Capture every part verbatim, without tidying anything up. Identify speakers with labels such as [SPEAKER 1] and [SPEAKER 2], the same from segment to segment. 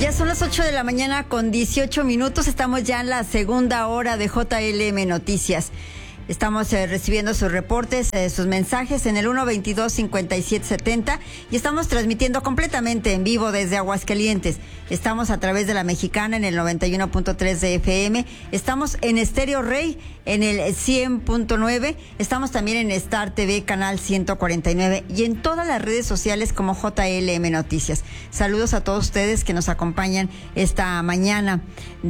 [SPEAKER 1] Ya son las ocho de la mañana con dieciocho minutos. Estamos ya en la segunda hora de J L M Noticias. Estamos eh, recibiendo sus reportes, eh, sus mensajes en el uno veintidós cincuenta y siete setenta y estamos transmitiendo completamente en vivo desde Aguascalientes. Estamos a través de La Mexicana en el noventa y uno punto tres de F M. Estamos en Estéreo Rey en el cien punto nueve. Estamos también en Star T V canal ciento cuarenta y nueve y en todas las redes sociales como J L M Noticias. Saludos a todos ustedes que nos acompañan esta mañana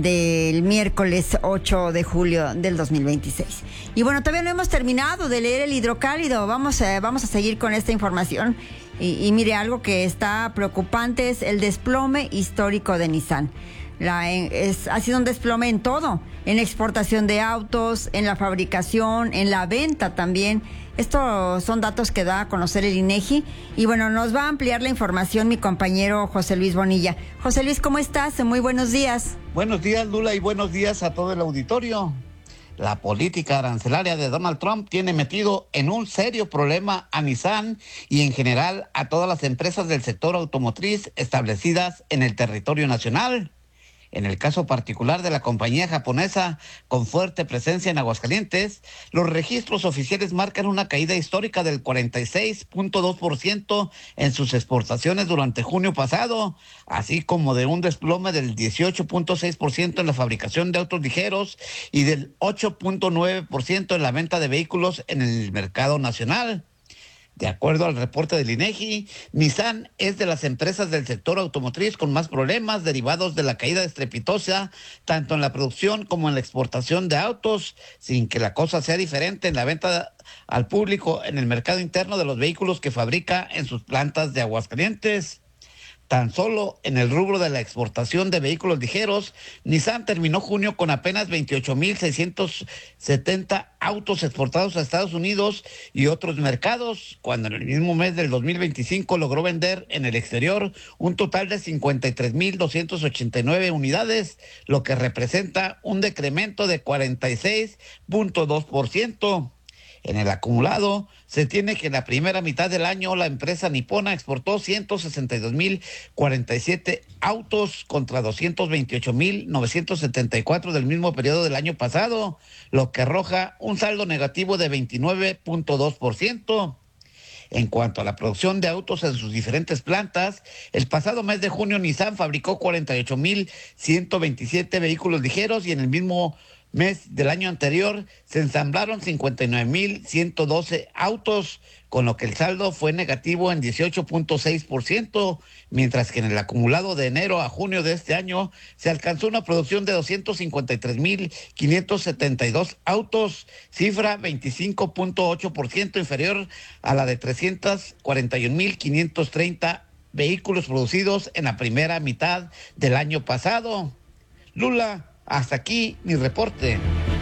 [SPEAKER 1] del miércoles ocho de julio del dos mil veintiséis. Y bueno, todavía no hemos terminado de leer el hidrocálido. Vamos, eh, vamos a seguir con esta información. Y, y mire, algo que está preocupante es el desplome histórico de Nissan. La, es, ha sido un desplome en todo, en exportación de autos, en la fabricación, en la venta también. Estos son datos que da a conocer el INEGI. Y bueno, nos va a ampliar la información mi compañero José Luis Bonilla. José Luis, ¿cómo estás? Muy buenos días.
[SPEAKER 2] Buenos días, Lula, y buenos días a todo el auditorio. La política arancelaria de Donald Trump tiene metido en un serio problema a Nissan y en general a todas las empresas del sector automotriz establecidas en el territorio nacional. En el caso particular de la compañía japonesa con fuerte presencia en Aguascalientes, los registros oficiales marcan una caída histórica del cuarenta y seis punto dos por ciento en sus exportaciones durante junio pasado, así como de un desplome del dieciocho punto seis por ciento en la fabricación de autos ligeros y del ocho punto nueve por ciento en la venta de vehículos en el mercado nacional. De acuerdo al reporte del INEGI, Nissan es de las empresas del sector automotriz con más problemas derivados de la caída estrepitosa, tanto en la producción como en la exportación de autos, sin que la cosa sea diferente en la venta al público en el mercado interno de los vehículos que fabrica en sus plantas de Aguascalientes. Tan solo en el rubro de la exportación de vehículos ligeros, Nissan terminó junio con apenas veintiocho mil seiscientos setenta autos exportados a Estados Unidos y otros mercados, cuando en el mismo mes del dos mil veinticinco logró vender en el exterior un total de cincuenta y tres mil doscientas ochenta y nueve unidades, lo que representa un decremento de cuarenta y seis punto dos por ciento. En el acumulado, se tiene que en la primera mitad del año la empresa nipona exportó ciento sesenta y dos mil cuarenta y siete autos contra doscientos veintiocho mil novecientos setenta y cuatro del mismo periodo del año pasado, lo que arroja un saldo negativo de veintinueve punto dos por ciento. En cuanto a la producción de autos en sus diferentes plantas, el pasado mes de junio Nissan fabricó cuarenta y ocho mil ciento veintisiete vehículos ligeros y en el mismo mes del año anterior se ensamblaron cincuenta y nueve mil ciento doce autos, con lo que el saldo fue negativo en dieciocho punto seis por ciento, mientras que en el acumulado de enero a junio de este año se alcanzó una producción de doscientos cincuenta y tres mil quinientos setenta y dos autos, cifra veinticinco punto ocho por ciento inferior a la de trescientos cuarenta y un mil quinientos treinta vehículos producidos en la primera mitad del año pasado. Lula, hasta aquí mi reporte.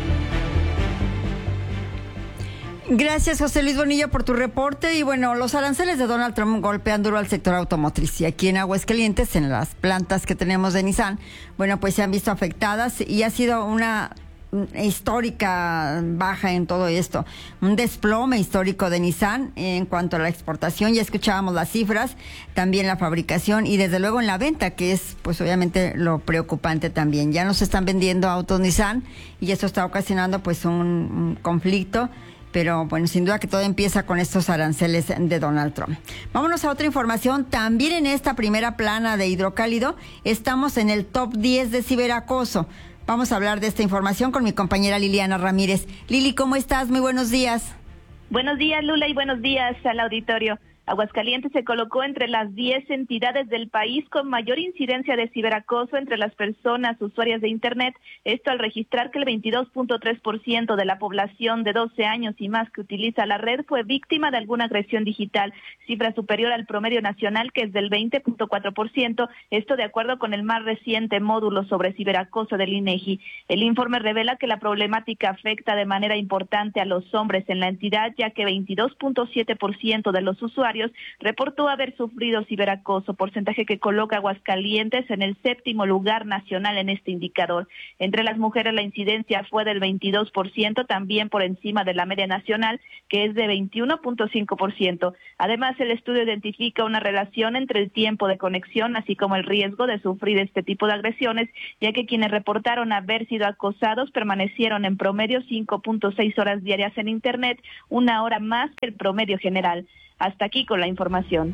[SPEAKER 1] Gracias, José Luis Bonilla, por tu reporte. Y bueno, los aranceles de Donald Trump golpean duro al sector automotriz. Y aquí en Aguascalientes, en las plantas que tenemos de Nissan, bueno, pues se han visto afectadas y ha sido una histórica baja en todo esto, un desplome histórico de Nissan en cuanto a la exportación. Ya escuchábamos las cifras, también la fabricación y desde luego en la venta, que es pues obviamente lo preocupante también. Ya no se están vendiendo autos Nissan y esto está ocasionando pues un, un conflicto. Pero bueno, sin duda que todo empieza con estos aranceles de Donald Trump. Vámonos a otra información. También en esta primera plana de Hidrocálido estamos en el top diez de ciberacoso. Vamos a hablar de esta información con mi compañera Liliana Ramírez. Lili, ¿cómo estás? Muy buenos días.
[SPEAKER 3] Buenos días, Lula, y buenos días al auditorio. Aguascalientes se colocó entre las diez entidades del país con mayor incidencia de ciberacoso entre las personas usuarias de Internet, esto al registrar que el veintidós punto tres por ciento de la población de doce años y más que utiliza la red fue víctima de alguna agresión digital, cifra superior al promedio nacional que es del veinte punto cuatro por ciento, esto de acuerdo con el más reciente módulo sobre ciberacoso del INEGI. El informe revela que la problemática afecta de manera importante a los hombres en la entidad, ya que veintidós punto siete por ciento de los usuarios usuarios reportó haber sufrido ciberacoso, porcentaje que coloca a Aguascalientes en el séptimo lugar nacional en este indicador. Entre las mujeres la incidencia fue del veintidós por ciento, también por encima de la media nacional, que es de veintiuno punto cinco por ciento. Además, el estudio identifica una relación entre el tiempo de conexión, así como el riesgo de sufrir este tipo de agresiones, ya que quienes reportaron haber sido acosados permanecieron en promedio cinco punto seis horas diarias en Internet, una hora más que el promedio general. Hasta aquí con la información.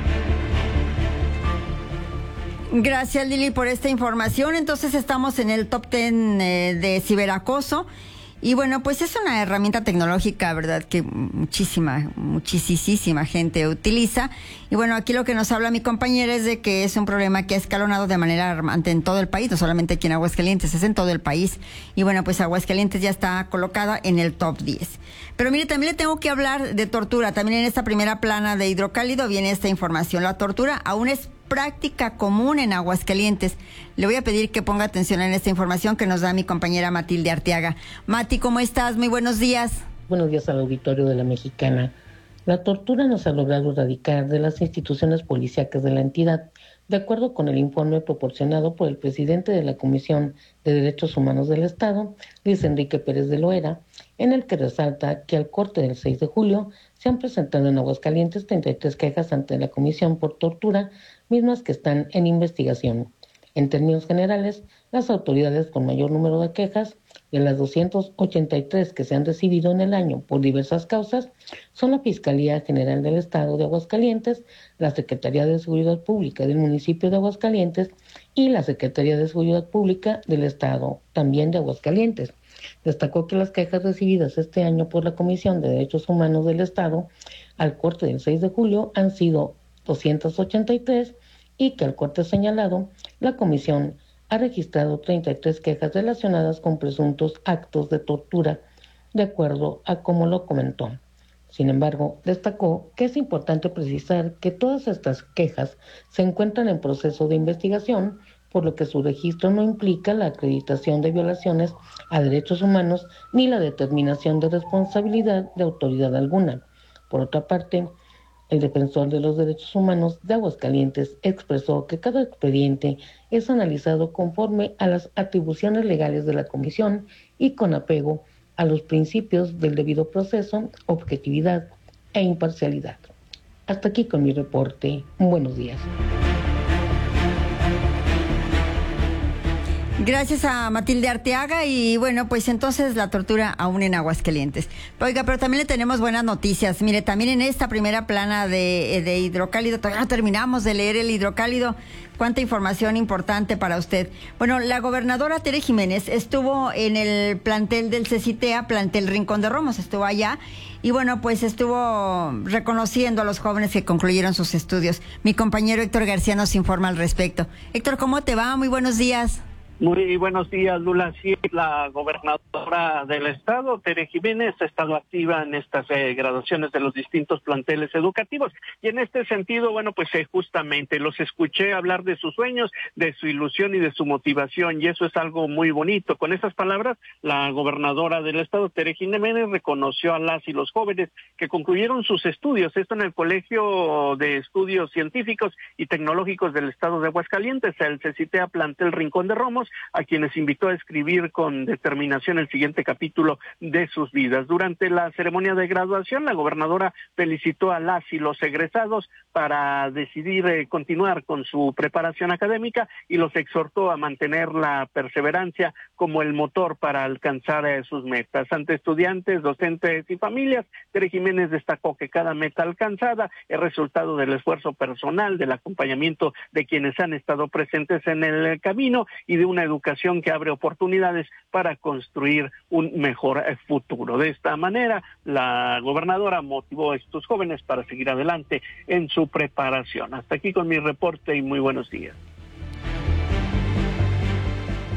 [SPEAKER 1] Gracias, Lili, por esta información. Entonces estamos en el top diez eh, de ciberacoso. Y bueno, pues es una herramienta tecnológica, ¿verdad?, que muchísima, muchísima gente utiliza. Y bueno, aquí lo que nos habla mi compañera es de que es un problema que ha escalonado de manera alarmante en todo el país, no solamente aquí en Aguascalientes, es en todo el país. Y bueno, pues Aguascalientes ya está colocada en el top diez. Pero mire, también le tengo que hablar de tortura. También en esta primera plana de Hidrocálido viene esta información. La tortura aún es práctica común en Aguascalientes. Le voy a pedir que ponga atención en esta información que nos da mi compañera Matilde Arteaga. Mati, ¿cómo estás? Muy buenos días.
[SPEAKER 4] Buenos días al auditorio de La Mexicana. La tortura no se ha logrado erradicar de las instituciones policíacas de la entidad, de acuerdo con el informe proporcionado por el presidente de la Comisión de Derechos Humanos del Estado, Luis Enrique Pérez de Loera, en el que resalta que al corte del seis de julio se han presentado en Aguascalientes treinta y tres quejas ante la Comisión por tortura, mismas que están en investigación. En términos generales, las autoridades con mayor número de quejas, de las doscientas ochenta y tres que se han recibido en el año por diversas causas, son la Fiscalía General del Estado de Aguascalientes, la Secretaría de Seguridad Pública del municipio de Aguascalientes y la Secretaría de Seguridad Pública del Estado, también de Aguascalientes. Destacó que las quejas recibidas este año por la Comisión de Derechos Humanos del Estado al corte del seis de julio han sido doscientas ochenta y tres y que al corte señalado, la Comisión ha registrado treinta y tres quejas relacionadas con presuntos actos de tortura, de acuerdo a como lo comentó. Sin embargo, destacó que es importante precisar que todas estas quejas se encuentran en proceso de investigación, por lo que su registro no implica la acreditación de violaciones a derechos humanos ni la determinación de responsabilidad de autoridad alguna. Por otra parte, el defensor de los derechos humanos de Aguascalientes expresó que cada expediente es analizado conforme a las atribuciones legales de la comisión y con apego a los principios del debido proceso, objetividad e imparcialidad. Hasta aquí con mi reporte. Buenos días.
[SPEAKER 1] Gracias a Matilde Arteaga. Y bueno, pues entonces la tortura aún en Aguascalientes. Oiga, pero también le tenemos buenas noticias. Mire, también en esta primera plana de, de Hidrocálido, todavía no terminamos de leer el Hidrocálido. Cuánta información importante para usted. Bueno, la gobernadora Tere Jiménez estuvo en el plantel del CECITEA, plantel Rincón de Romos, estuvo allá. Y bueno, pues estuvo reconociendo a los jóvenes que concluyeron sus estudios. Mi compañero Héctor García nos informa al respecto. Héctor, ¿cómo te va? Muy buenos días.
[SPEAKER 5] Muy buenos días, Lula. Sí, la gobernadora del estado, Tere Jiménez, ha estado activa en estas eh, graduaciones de los distintos planteles educativos. Y en este sentido, bueno, pues eh, justamente los escuché hablar de sus sueños, de su ilusión y de su motivación, y eso es algo muy bonito. Con esas palabras, la gobernadora del estado, Tere Jiménez, reconoció a las y los jóvenes que concluyeron sus estudios, esto en el Colegio de Estudios Científicos y Tecnológicos del estado de Aguascalientes, el CECITEA plantel Rincón de Romos, a quienes invitó a escribir con determinación el siguiente capítulo de sus vidas. Durante la ceremonia de graduación, la gobernadora felicitó a las y los egresados para decidir eh, continuar con su preparación académica y los exhortó a mantener la perseverancia como el motor para alcanzar eh, sus metas. Ante estudiantes, docentes y familias, Tere Jiménez destacó que cada meta alcanzada es resultado del esfuerzo personal, del acompañamiento de quienes han estado presentes en el camino y de una educación que abre oportunidades para construir un mejor futuro. De esta manera, la gobernadora motivó a estos jóvenes para seguir adelante en su preparación. Hasta aquí con mi reporte y muy buenos días.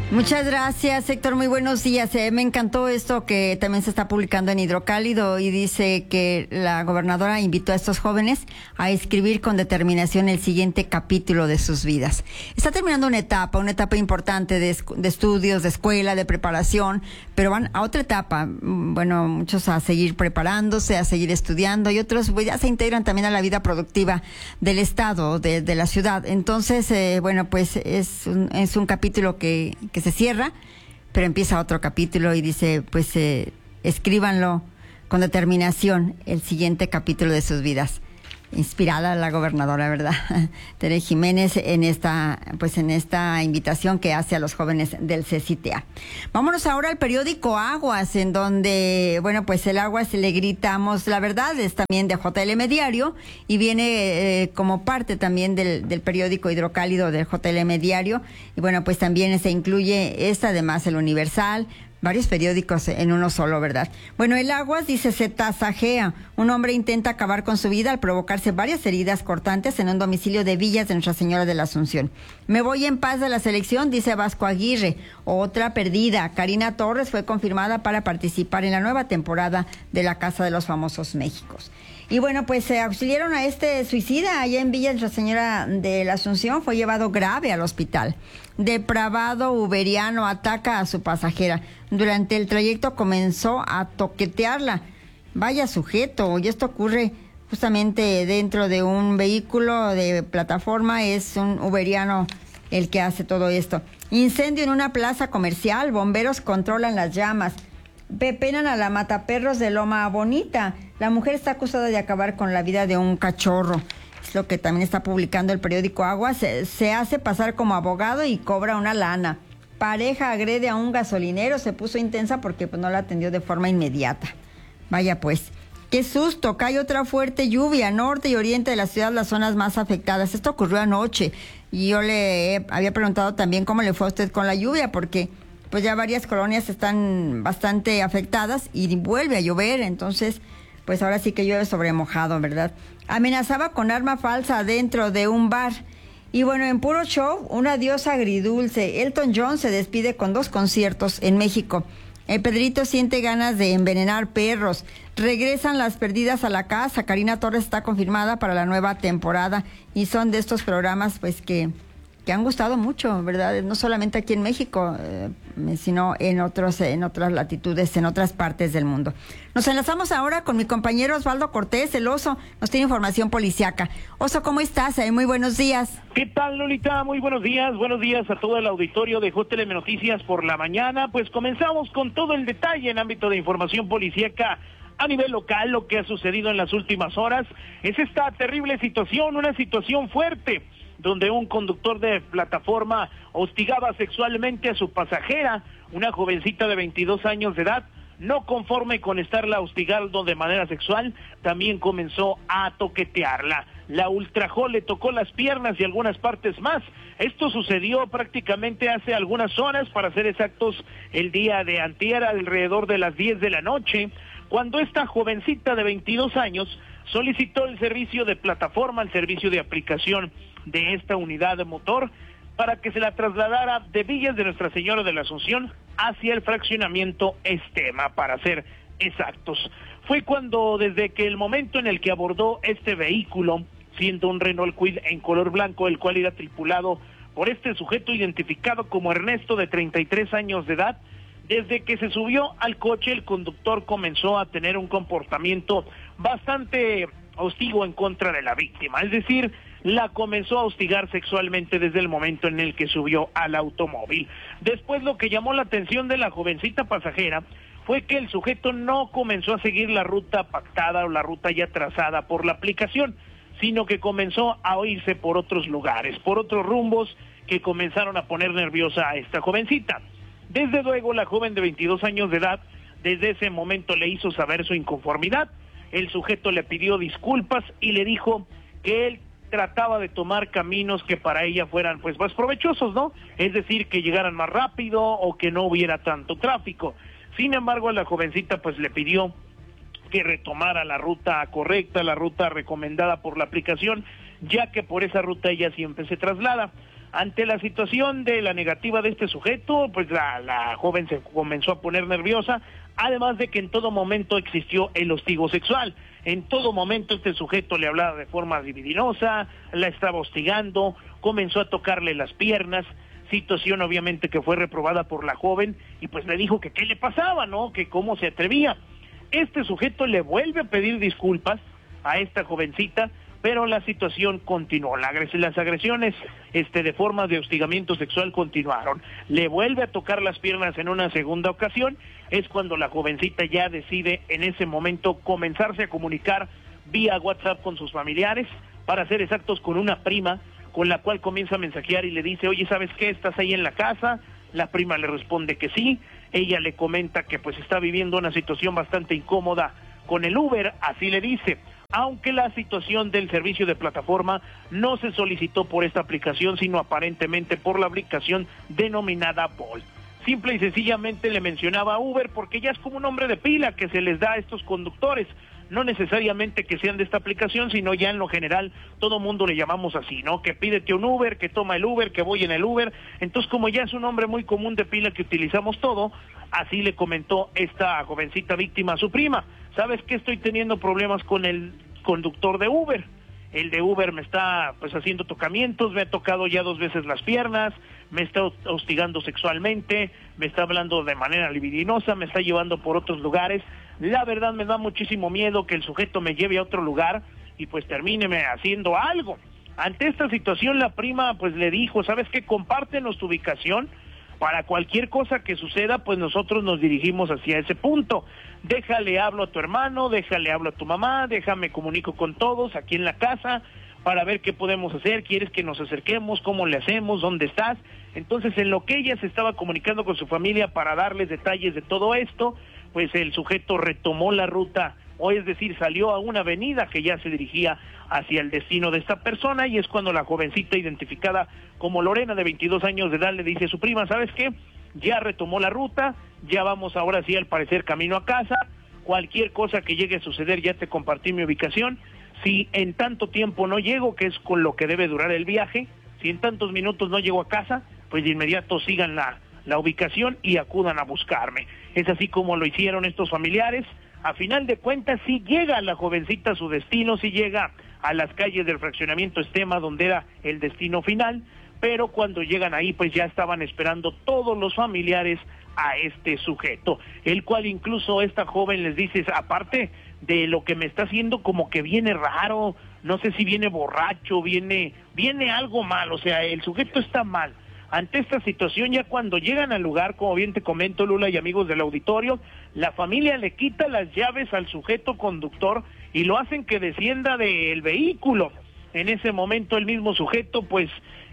[SPEAKER 1] Muchas gracias, Héctor. Muy buenos días. Eh, me encantó esto que también se está publicando en Hidrocálido y dice que la gobernadora invitó a estos jóvenes a escribir con determinación el siguiente capítulo de sus vidas. Está terminando una etapa, una etapa importante de, de estudios, de escuela, de preparación, pero van a otra etapa. Bueno, muchos a seguir preparándose, a seguir estudiando y otros pues, ya se integran también a la vida productiva del Estado, de, de la ciudad. Entonces, eh, bueno, pues es un, es un capítulo que que se cierra, pero empieza otro capítulo y dice, pues eh, escríbanlo con determinación el siguiente capítulo de sus vidas. Inspirada la gobernadora, ¿verdad? Tere Jiménez en esta, pues en esta invitación que hace a los jóvenes del C C T A. Vámonos ahora al periódico Aguas, en donde, bueno, pues el Aguas le gritamos la verdad, es también de J L M Diario y viene eh, como parte también del, del periódico Hidrocálido del J L M Diario. Y bueno, pues también se incluye esta, además el Universal, varios periódicos en uno solo, ¿verdad? Bueno, el Aguas dice, se tasajea. Un hombre intenta acabar con su vida al provocarse varias heridas cortantes en un domicilio de Villas de Nuestra Señora de la Asunción. Me voy en paz de la selección, dice Vasco Aguirre. Otra perdida. Karina Torres fue confirmada para participar en la nueva temporada de La Casa de los Famosos Méxicos. Y bueno, pues se auxiliaron a este suicida allá en Villa Nuestra Señora de la Asunción. Fue llevado grave al hospital. Depravado uberiano ataca a su pasajera. Durante el trayecto comenzó a toquetearla. Vaya sujeto. Y esto ocurre justamente dentro de un vehículo de plataforma. Es un uberiano el que hace todo esto. Incendio en una plaza comercial. Bomberos controlan las llamas. Pepenan a la mataperros de Loma Bonita. La mujer está acusada de acabar con la vida de un cachorro. Es lo que también está publicando el periódico Aguas. Se, se hace pasar como abogado y cobra una lana. Pareja agrede a un gasolinero. Se puso intensa porque pues, no la atendió de forma inmediata. Vaya pues. ¡Qué susto! Cae otra fuerte lluvia. Norte y oriente de la ciudad, las zonas más afectadas. Esto ocurrió anoche. Y yo le había preguntado también cómo le fue a usted con la lluvia, porque pues ya varias colonias están bastante afectadas y vuelve a llover, entonces pues ahora sí que llueve sobre mojado, ¿verdad? Amenazaba con arma falsa dentro de un bar. Y bueno, en puro show, un adiós agridulce. Elton John se despide con dos conciertos en México. El Pedrito siente ganas de envenenar perros. Regresan las perdidas a la casa. Karina Torres está confirmada para la nueva temporada y son de estos programas pues que... que han gustado mucho, ¿verdad? No solamente aquí en México, eh, sino en otros, en otras latitudes, en otras partes del mundo. Nos enlazamos ahora con mi compañero Osvaldo Cortés, el Oso, nos tiene información policiaca. Oso, ¿cómo estás? Eh, muy buenos días.
[SPEAKER 6] ¿Qué tal, Lolita? Muy buenos días, buenos días a todo el auditorio de J L M Noticias por la mañana. Pues comenzamos con todo el detalle en ámbito de información policiaca. A nivel local, lo que ha sucedido en las últimas horas es esta terrible situación, una situación fuerte, donde un conductor de plataforma hostigaba sexualmente a su pasajera, una jovencita de veintidós años de edad. No conforme con estarla hostigando de manera sexual, también comenzó a toquetearla. La ultrajó, le tocó las piernas y algunas partes más. Esto sucedió prácticamente hace algunas horas, para ser exactos, el día de antier, alrededor de las diez de la noche, cuando esta jovencita de veintidós años solicitó el servicio de plataforma, el servicio de aplicación de esta unidad de motor, para que se la trasladara de Villas de Nuestra Señora de la Asunción hacia el fraccionamiento Estema, para ser exactos. Fue cuando, desde que el momento en el que abordó este vehículo, siendo un Renault Kwid en color blanco, el cual era tripulado por este sujeto identificado como Ernesto, de treinta y tres años de edad, desde que se subió al coche, el conductor comenzó a tener un comportamiento bastante hostigo en contra de la víctima, es decir, la comenzó a hostigar sexualmente desde el momento en el que subió al automóvil. Después, lo que llamó la atención de la jovencita pasajera fue que el sujeto no comenzó a seguir la ruta pactada o la ruta ya trazada por la aplicación, sino que comenzó a irse por otros lugares, por otros rumbos que comenzaron a poner nerviosa a esta jovencita. Desde luego, la joven de veintidós años de edad, desde ese momento le hizo saber su inconformidad. El sujeto le pidió disculpas y le dijo que él trataba de tomar caminos que para ella fueran pues más provechosos, ¿no? Es decir, que llegaran más rápido o que no hubiera tanto tráfico. Sin embargo, a la jovencita pues le pidió que retomara la ruta correcta, la ruta recomendada por la aplicación, ya que por esa ruta ella siempre se traslada. Ante la situación de la negativa de este sujeto, pues la, la joven se comenzó a poner nerviosa, además de que en todo momento existió el hostigo sexual. En todo momento este sujeto le hablaba de forma libidinosa, la estaba hostigando, comenzó a tocarle las piernas, situación obviamente que fue reprobada por la joven, y pues le dijo que qué le pasaba, ¿no? Que cómo se atrevía. Este sujeto le vuelve a pedir disculpas a esta jovencita, pero la situación continuó. La, las agresiones este, de forma de hostigamiento sexual continuaron. Le vuelve a tocar las piernas en una segunda ocasión. Es cuando la jovencita ya decide en ese momento comenzarse a comunicar vía WhatsApp con sus familiares, para ser exactos con una prima, con la cual comienza a mensajear y le dice, oye, ¿sabes qué? ¿Estás ahí en la casa? La prima le responde que sí. Ella le comenta que pues está viviendo una situación bastante incómoda con el Uber, así le dice. Aunque la situación del servicio de plataforma no se solicitó por esta aplicación, sino aparentemente por la aplicación denominada Bolt. Simple y sencillamente le mencionaba Uber porque ya es como un nombre de pila que se les da a estos conductores. No necesariamente que sean de esta aplicación, sino ya en lo general todo mundo le llamamos así, ¿no? Que pídete un Uber, que toma el Uber, que voy en el Uber. Entonces, como ya es un nombre muy común de pila que utilizamos todo, así le comentó esta jovencita víctima a su prima. ¿Sabes qué? Estoy teniendo problemas con el conductor de Uber. El de Uber me está pues haciendo tocamientos, me ha tocado ya dos veces las piernas, me está hostigando sexualmente, me está hablando de manera libidinosa, me está llevando por otros lugares. La verdad me da muchísimo miedo que el sujeto me lleve a otro lugar y pues termine haciendo algo. Ante esta situación la prima pues le dijo, ¿sabes qué? Compártenos tu ubicación. Para cualquier cosa que suceda, pues nosotros nos dirigimos hacia ese punto. Déjale hablo a tu hermano, déjale hablo a tu mamá, déjame comunico con todos aquí en la casa para ver qué podemos hacer, quieres que nos acerquemos, cómo le hacemos, dónde estás. Entonces, en lo que ella se estaba comunicando con su familia para darles detalles de todo esto, pues el sujeto retomó la ruta, o es decir, salió a una avenida que ya se dirigía hacia el destino de esta persona, y es cuando la jovencita identificada como Lorena, de veintidós años de edad, le dice a su prima, ¿sabes qué? Ya retomó la ruta, ya vamos ahora sí al parecer camino a casa, cualquier cosa que llegue a suceder ya te compartí mi ubicación, si en tanto tiempo no llego, que es con lo que debe durar el viaje, si en tantos minutos no llego a casa, pues de inmediato sigan la, la ubicación y acudan a buscarme. Es así como lo hicieron estos familiares. A final de cuentas, sí llega la jovencita a su destino, sí llega a las calles del fraccionamiento Estema, donde era el destino final, pero cuando llegan ahí, pues ya estaban esperando todos los familiares a este sujeto, el cual incluso esta joven les dice, aparte de lo que me está haciendo, como que viene raro, no sé si viene borracho, viene, viene algo mal, o sea, el sujeto está mal. Ante esta situación, ya cuando llegan al lugar, como bien te comento, Lula y amigos del auditorio, la familia le quita las llaves al sujeto conductor y lo hacen que descienda del vehículo. En ese momento el mismo sujeto, pues,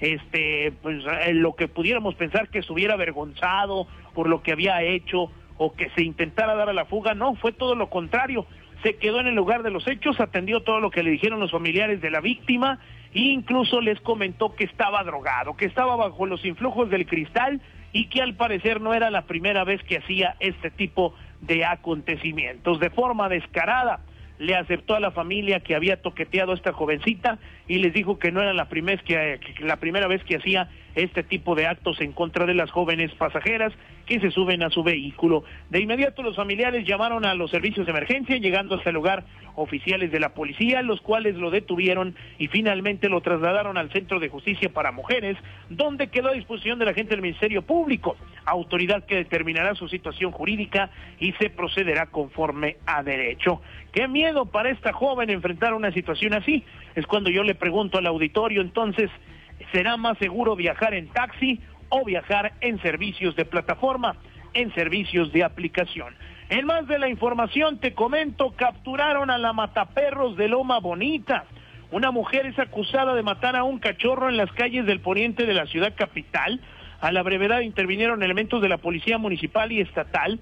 [SPEAKER 6] este, pues, lo que pudiéramos pensar que estuviera avergonzado por lo que había hecho o que se intentara dar a la fuga, no, fue todo lo contrario. Se quedó en el lugar de los hechos, atendió todo lo que le dijeron los familiares de la víctima, e incluso les comentó que estaba drogado, que estaba bajo los influjos del cristal y que al parecer no era la primera vez que hacía este tipo de acontecimientos. De forma descarada le aceptó a la familia que había toqueteado a esta jovencita y les dijo que no era la primera, que, que la primera vez que hacía este tipo de actos en contra de las jóvenes pasajeras que se suben a su vehículo. De inmediato los familiares llamaron a los servicios de emergencia, llegando hasta el lugar oficiales de la policía, los cuales lo detuvieron y finalmente lo trasladaron al Centro de Justicia para Mujeres, donde quedó a disposición de la gente del Ministerio Público, autoridad que determinará su situación jurídica y se procederá conforme a derecho. Qué miedo para esta joven enfrentar una situación así. Es cuando yo le pregunto al auditorio, entonces, ¿será más seguro viajar en taxi o viajar en servicios de plataforma, en servicios de aplicación? En más de la información te comento, capturaron a la mataperros de Loma Bonita. Una mujer es acusada de matar a un cachorro en las calles del poniente de la ciudad capital. A la brevedad intervinieron elementos de la policía municipal y estatal,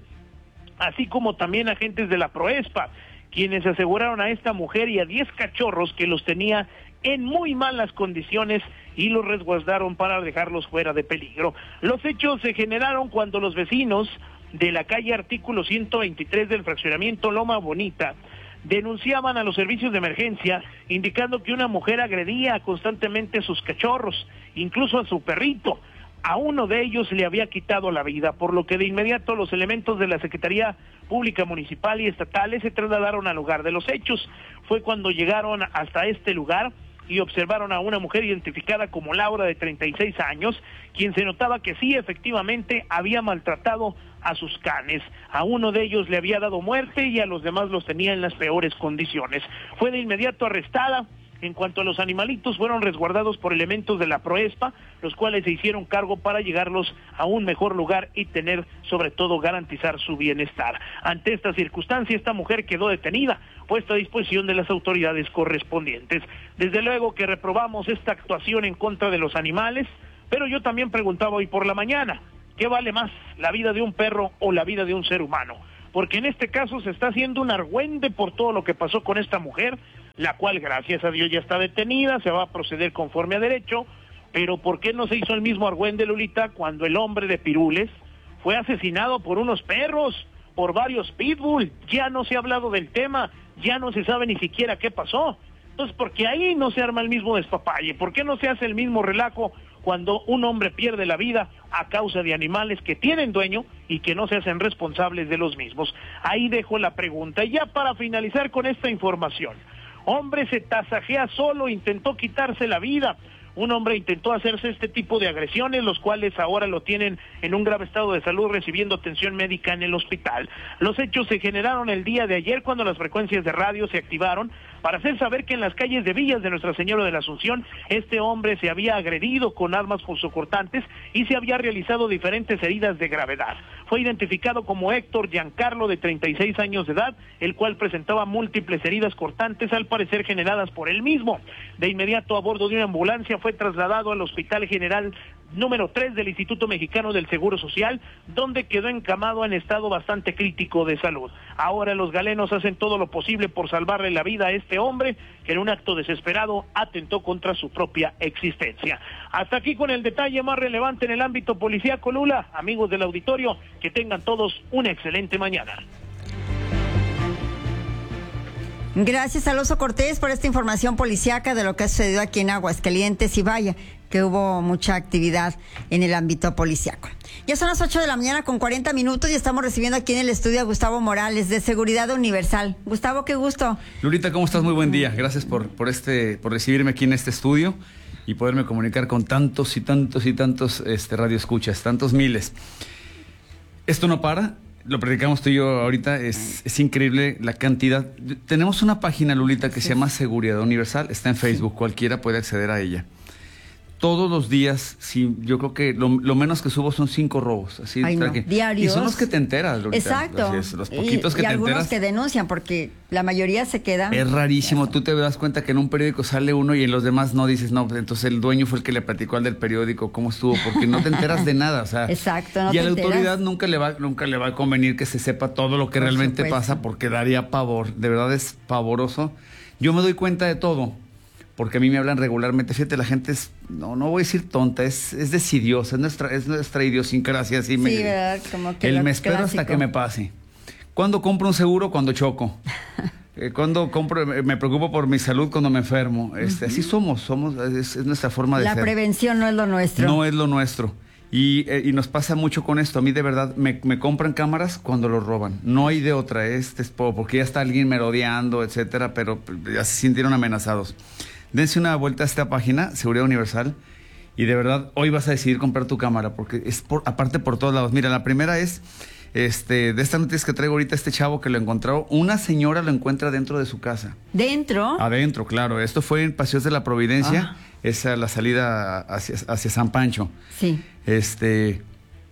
[SPEAKER 6] así como también agentes de la Proespa, quienes aseguraron a esta mujer y a diez cachorros que los tenía en muy malas condiciones y los resguardaron para dejarlos fuera de peligro. Los hechos se generaron cuando los vecinos de la calle Artículo ciento veintitrés del fraccionamiento Loma Bonita denunciaban a los servicios de emergencia indicando que una mujer agredía constantemente a sus cachorros, incluso a su perrito. A uno de ellos le había quitado la vida, por lo que de inmediato los elementos de la Secretaría Pública Municipal y estatales se trasladaron al lugar de los hechos. Fue cuando llegaron hasta este lugar y observaron a una mujer identificada como Laura, de treinta y seis años, quien se notaba que sí, efectivamente, había maltratado a sus canes. A uno de ellos le había dado muerte y a los demás los tenía en las peores condiciones. Fue de inmediato arrestada. En cuanto a los animalitos, fueron resguardados por elementos de la Proespa, los cuales se hicieron cargo para llegarlos a un mejor lugar y tener, sobre todo, garantizar su bienestar. Ante esta circunstancia, esta mujer quedó detenida, puesta a disposición de las autoridades correspondientes. Desde luego que reprobamos esta actuación en contra de los animales, pero yo también preguntaba hoy por la mañana, ¿qué vale más, la vida de un perro o la vida de un ser humano? Porque en este caso se está haciendo un argüende por todo lo que pasó con esta mujer, la cual, gracias a Dios, ya está detenida, se va a proceder conforme a derecho, pero ¿por qué no se hizo el mismo argüende, Lolita, cuando el hombre de Pirules fue asesinado por unos perros, por varios pitbull? Ya no se ha hablado del tema, ya no se sabe ni siquiera qué pasó. Entonces, ¿por qué ahí no se arma el mismo despapalle? ¿Por qué no se hace el mismo relajo cuando un hombre pierde la vida a causa de animales que tienen dueño y que no se hacen responsables de los mismos? Ahí dejo la pregunta. Y ya para finalizar con esta información, hombre se tasajea solo, intentó quitarse la vida. Un hombre intentó hacerse este tipo de agresiones, los cuales ahora lo tienen en un grave estado de salud recibiendo atención médica en el hospital. Los hechos se generaron el día de ayer cuando las frecuencias de radio se activaron para hacer saber que en las calles de Villas de Nuestra Señora de la Asunción este hombre se había agredido con armas punzocortantes y se había realizado diferentes heridas de gravedad. Fue identificado como Héctor Giancarlo, de treinta y seis años de edad, el cual presentaba múltiples heridas cortantes, al parecer generadas por él mismo. De inmediato, a bordo de una ambulancia, fue trasladado al Hospital General número tres del Instituto Mexicano del Seguro Social, donde quedó encamado en estado bastante crítico de salud. Ahora los galenos hacen todo lo posible por salvarle la vida a este hombre, que en un acto desesperado atentó contra su propia existencia. Hasta aquí con el detalle más relevante en el ámbito policíaco, Lula. Amigos del auditorio, que tengan todos una excelente mañana.
[SPEAKER 1] Gracias, Alonso Cortés, por esta información policíaca de lo que ha sucedido aquí en Aguascalientes, y vaya que hubo mucha actividad en el ámbito policíaco. Ya son las ocho de la mañana con cuarenta minutos y estamos recibiendo aquí en el estudio a Gustavo Morales, de Seguridad Universal. Gustavo, qué gusto.
[SPEAKER 7] Lulita, ¿cómo estás? Muy buen día. Gracias por, por, este, por recibirme aquí en este estudio y poderme comunicar con tantos y tantos y tantos este, radioescuchas, tantos miles. Esto no para. Lo platicamos tú y yo ahorita, es, es increíble la cantidad. Tenemos una página, Lulita, que sí. se llama Seguridad Universal, está en Facebook, sí. Cualquiera puede acceder a ella. Todos los días, sí, yo creo que lo, lo menos que subo son cinco robos. Así,
[SPEAKER 1] Ay, no.
[SPEAKER 7] que,
[SPEAKER 1] Diarios.
[SPEAKER 7] Y son los que te enteras, Lulita.
[SPEAKER 1] Exacto.
[SPEAKER 7] Es, los poquitos
[SPEAKER 1] y,
[SPEAKER 7] que
[SPEAKER 1] y
[SPEAKER 7] te
[SPEAKER 1] algunos
[SPEAKER 7] enteras.
[SPEAKER 1] que denuncian, porque la mayoría se queda.
[SPEAKER 7] Es rarísimo. Tú te das cuenta que en un periódico sale uno y en los demás no dices, no, entonces el dueño fue el que le platicó al del periódico cómo estuvo, porque no te enteras de nada. O sea,
[SPEAKER 1] exacto. No
[SPEAKER 7] y a
[SPEAKER 1] te
[SPEAKER 7] la
[SPEAKER 1] enteras.
[SPEAKER 7] autoridad nunca le va, nunca le va a convenir que se sepa todo lo que Por realmente supuesto. pasa, porque daría pavor. De verdad es pavoroso. Yo me doy cuenta de todo, porque a mí me hablan regularmente. Fíjate, la gente es, no, no voy a decir tonta, es, es decidiosa, es nuestra, es nuestra idiosincrasia. Así
[SPEAKER 1] sí,
[SPEAKER 7] me,
[SPEAKER 1] verdad, como que
[SPEAKER 7] el me espero clásico. Hasta que me pase. ¿Cuándo compro un seguro? Cuando choco. eh, cuando compro, me preocupo por mi salud cuando me enfermo. Este, uh-huh. Así somos, somos, es, es nuestra forma de
[SPEAKER 1] la
[SPEAKER 7] ser.
[SPEAKER 1] La prevención no es lo nuestro.
[SPEAKER 7] No es lo nuestro. Y, eh, y nos pasa mucho con esto. A mí de verdad me, me compran cámaras cuando los roban. No hay de otra, este es porque ya está alguien merodeando, etcétera, pero ya se sintieron amenazados. Dense una vuelta a esta página, Seguridad Universal, y de verdad, hoy vas a decidir comprar tu cámara, porque es por, aparte por todos lados. Mira, la primera es, este, de estas noticias que traigo ahorita, este chavo que lo encontró, una señora lo encuentra dentro de su casa.
[SPEAKER 1] ¿Dentro? Adentro,
[SPEAKER 7] claro. Esto fue en Paseos de la Providencia, ah. esa la salida hacia, hacia San Pancho.
[SPEAKER 1] Sí.
[SPEAKER 7] Este...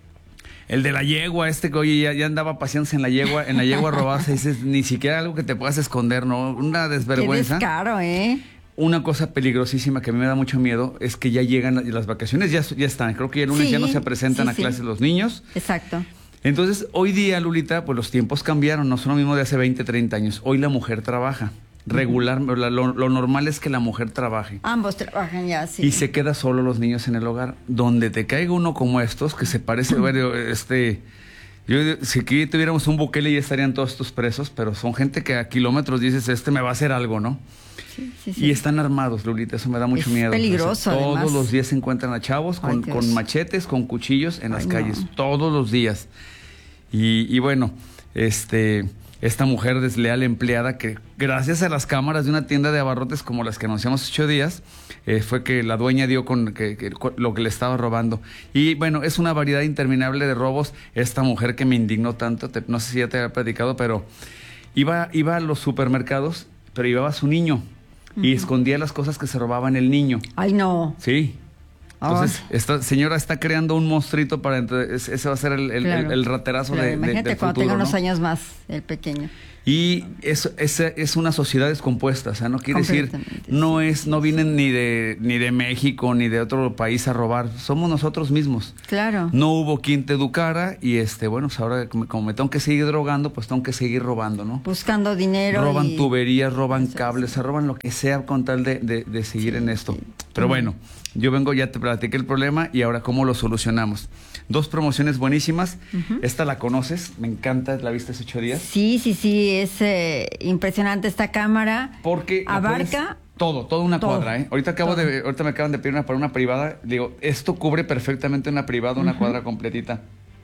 [SPEAKER 7] El de la yegua, este que oye, ya, ya andaba paseándose en la yegua, en la yegua robada, y dices, ni siquiera algo que te puedas esconder, ¿no? Una desvergüenza.
[SPEAKER 1] Qué descaro, ¿eh?
[SPEAKER 7] Una cosa peligrosísima que a mí me da mucho miedo es que ya llegan las vacaciones, ya, ya están. Creo que el lunes sí, ya no se presentan sí, a clases sí. los niños.
[SPEAKER 1] Exacto.
[SPEAKER 7] Entonces, hoy día, Lulita, pues los tiempos cambiaron, no son lo mismo de hace veinte, treinta años. Hoy la mujer trabaja. Regular, uh-huh. lo, lo normal es que la mujer trabaje.
[SPEAKER 1] Ambos trabajan ya, sí.
[SPEAKER 7] Y se queda solo los niños en el hogar. Donde te caiga uno como estos, que se parece, bueno, este... Yo, si aquí tuviéramos un Bukele ya estarían todos estos presos, pero son gente que a kilómetros dices, este me va a hacer algo, ¿no?
[SPEAKER 1] Sí, sí, sí.
[SPEAKER 7] Y están armados, Lolita, eso me da mucho
[SPEAKER 1] es
[SPEAKER 7] miedo.
[SPEAKER 1] peligroso,
[SPEAKER 7] o sea, todos
[SPEAKER 1] además.
[SPEAKER 7] los días se encuentran a chavos con,
[SPEAKER 1] Ay,
[SPEAKER 7] con machetes, con cuchillos en
[SPEAKER 1] Ay,
[SPEAKER 7] las calles,
[SPEAKER 1] no.
[SPEAKER 7] todos los días. Y, y bueno, este... esta mujer desleal empleada que gracias a las cámaras de una tienda de abarrotes como las que anunciamos ocho días, eh, fue que la dueña dio con que, que, lo que le estaba robando. Y bueno, es una variedad interminable de robos. Esta mujer que me indignó tanto, te, no sé si ya te había platicado, pero iba, iba a los supermercados, pero llevaba a su niño y uh-huh. escondía las cosas que se robaban el niño.
[SPEAKER 1] Ay, no.
[SPEAKER 7] Sí. Entonces, esta señora está creando un monstruito para... Entonces, ese va a ser el, el,
[SPEAKER 1] claro,
[SPEAKER 7] el, el raterazo
[SPEAKER 1] claro,
[SPEAKER 7] de,
[SPEAKER 1] imagínate
[SPEAKER 7] de, del
[SPEAKER 1] cuando
[SPEAKER 7] futuro,
[SPEAKER 1] tenga unos
[SPEAKER 7] ¿no?
[SPEAKER 1] años más, el pequeño.
[SPEAKER 7] Y es, es, es una sociedad descompuesta, o sea, no quiere decir, no
[SPEAKER 1] sí,
[SPEAKER 7] es, no vienen ni de, ni de México ni de otro país a robar, somos nosotros mismos.
[SPEAKER 1] Claro.
[SPEAKER 7] No hubo quien te educara y este, bueno, pues ahora como me tengo que seguir drogando, pues tengo que seguir robando, ¿no?
[SPEAKER 1] Buscando dinero.
[SPEAKER 7] Roban
[SPEAKER 1] y...
[SPEAKER 7] tuberías, roban
[SPEAKER 1] Eso,
[SPEAKER 7] cables,
[SPEAKER 1] sí.
[SPEAKER 7] se roban lo que sea con tal de, de, de seguir
[SPEAKER 1] sí,
[SPEAKER 7] en esto.
[SPEAKER 1] Sí.
[SPEAKER 7] Pero bueno, yo vengo, ya te platiqué el problema y ahora cómo lo solucionamos. Dos promociones buenísimas. Uh-huh. Esta la conoces, me encanta, la viste hace ocho días.
[SPEAKER 1] Sí, sí, sí, es eh, impresionante esta cámara.
[SPEAKER 7] Porque
[SPEAKER 1] abarca
[SPEAKER 7] todo, toda una
[SPEAKER 1] todo,
[SPEAKER 7] cuadra, ¿eh? Ahorita acabo todo. de, ahorita me acaban de pedir una para una privada. Digo, esto cubre perfectamente una privada, una uh-huh. cuadra completita.